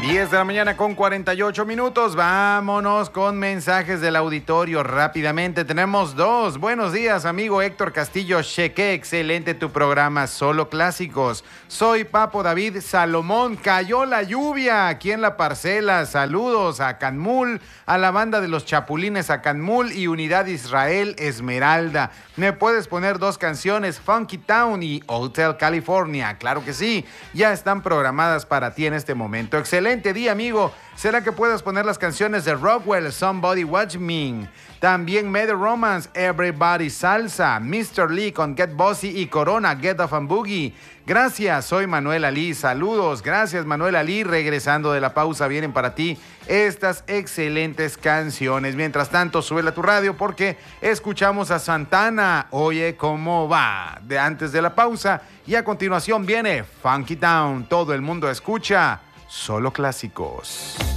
10 de la mañana con 48 minutos. Vámonos con mensajes del auditorio rápidamente. Tenemos dos. Buenos días, amigo Héctor Castillo. Cheque, excelente tu programa, solo clásicos. Soy Papo David Salomón. Cayó la lluvia aquí en la parcela. Saludos a Canmul, a la banda de los Chapulines a Canmul y Unidad Israel Esmeralda. ¿Me puedes poner dos canciones, Funky Town y Hotel California? Claro que sí, ya están programadas para ti en este momento. Excelente día, amigo. ¿Será que puedes poner las canciones de Rockwell, Somebody Watch Me? También Mad Romance, Everybody Salsa, Mr. Lee con Get Bossy y Corona, Get Off and Boogie. Gracias, soy Manuel Ali. Saludos, gracias Manuel Ali. Regresando de la pausa, vienen para ti estas excelentes canciones. Mientras tanto, súbela a tu radio porque escuchamos a Santana. Oye, ¿cómo va? De antes de la pausa. Y a continuación viene Funky Town. Todo el mundo escucha solo clásicos.